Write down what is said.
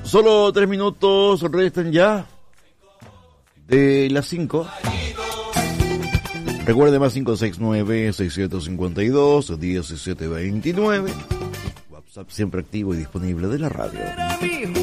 Solo 3 minutos restan ya de las 5. Recuerde más 569-652-1729. WhatsApp siempre activo y disponible de la radio.